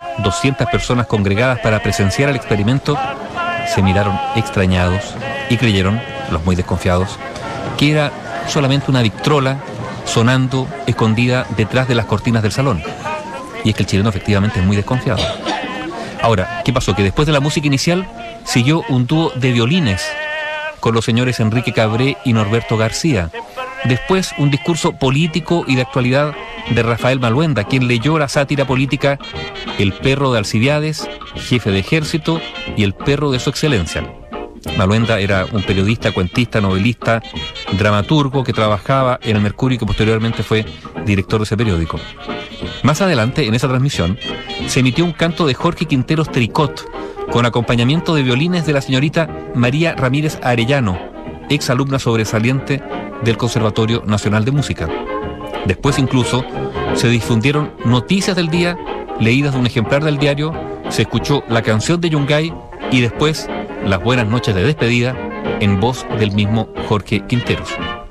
200 personas congregadas para presenciar el experimento se miraron extrañados y creyeron, los muy desconfiados, que era solamente una victrola sonando escondida detrás de las cortinas del salón. Y es que el chileno efectivamente es muy desconfiado. Ahora, ¿qué pasó? Que después de la música inicial siguió un dúo de violines con los señores Enrique Cabré y Norberto García. Después un discurso político y de actualidad de Rafael Maluenda, quien leyó la sátira política El perro de Alcibiades, jefe de ejército y el perro de su excelencia. Maluenda era un periodista, cuentista, novelista, dramaturgo que trabajaba en el Mercurio y que posteriormente fue director de ese periódico. Más adelante, en esa transmisión, se emitió un canto de Jorge Quinteros Tricot, con acompañamiento de violines de la señorita María Ramírez Arellano, ex alumna sobresaliente del Conservatorio Nacional de Música. Después incluso se difundieron noticias del día, leídas de un ejemplar del diario, se escuchó la canción de Yungay y después las buenas noches de despedida en voz del mismo Jorge Quinteros.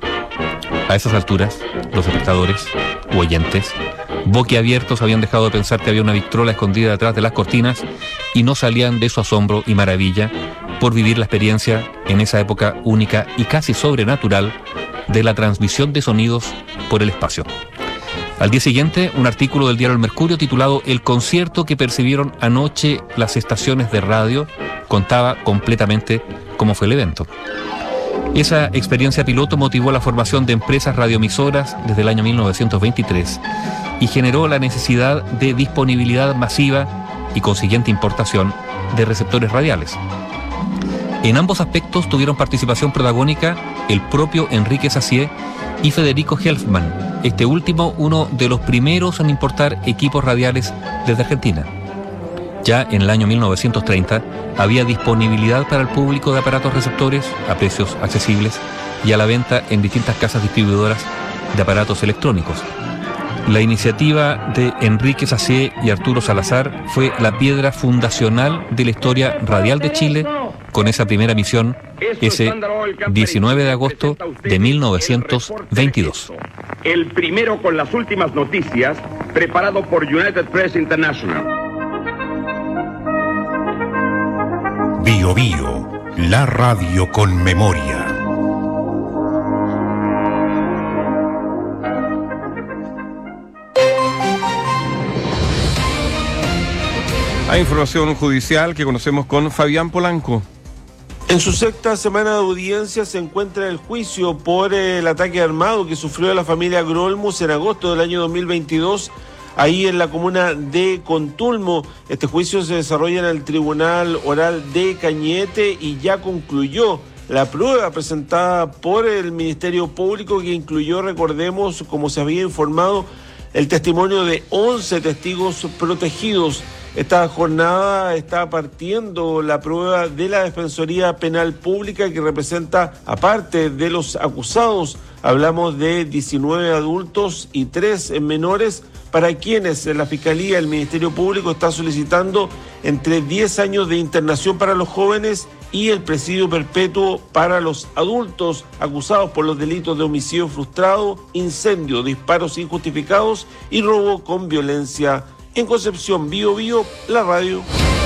A esas alturas, los espectadores u oyentes boquiabiertos habían dejado de pensar que había una victrola escondida detrás de las cortinas y no salían de su asombro y maravilla por vivir la experiencia en esa época única y casi sobrenatural de la transmisión de sonidos por el espacio. Al día siguiente, un artículo del diario El Mercurio titulado El concierto que percibieron anoche las estaciones de radio contaba completamente cómo fue el evento. Esa experiencia piloto motivó la formación de empresas radioemisoras desde el año 1923 y generó la necesidad de disponibilidad masiva y consiguiente importación de receptores radiales. En ambos aspectos tuvieron participación protagónica el propio Enrique Sacié y Federico Helfman, este último uno de los primeros en importar equipos radiales desde Argentina. Ya en el año 1930 había disponibilidad para el público de aparatos receptores a precios accesibles y a la venta en distintas casas distribuidoras de aparatos electrónicos. La iniciativa de Enrique Sacié y Arturo Salazar fue la piedra fundacional de la historia radial de Chile, con esa primera emisión ese 19 de agosto de 1922. El primero con las últimas noticias, preparado por United Press International. Bio Bio, la radio con memoria. Hay información judicial que conocemos con Fabián Polanco. En su sexta semana de audiencia se encuentra el juicio por el ataque armado que sufrió la familia Grolmus en agosto del año 2022, ahí en la comuna de Contulmo. Este juicio se desarrolla en el Tribunal Oral de Cañete y ya concluyó la prueba presentada por el Ministerio Público, que incluyó, recordemos, como se había informado, el testimonio de 11 testigos protegidos. Esta jornada está partiendo la prueba de la Defensoría Penal Pública, que representa, aparte de los acusados, hablamos de 19 adultos y 3 menores, para quienes la Fiscalía, el Ministerio Público, está solicitando entre 10 años de internación para los jóvenes y el presidio perpetuo para los adultos acusados por los delitos de homicidio frustrado, incendio, disparos injustificados y robo con violencia. En Concepción, Bio Bio, la radio.